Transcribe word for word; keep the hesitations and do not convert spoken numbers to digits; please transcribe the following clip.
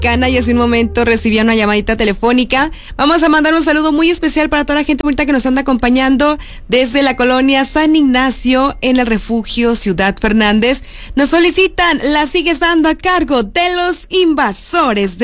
Cana y hace un momento recibía una llamadita telefónica. Vamos a mandar un saludo muy especial para toda la gente bonita que nos anda acompañando desde la colonia San Ignacio en el refugio Ciudad Fernández. Nos solicitan, la sigues dando a cargo de los invasores de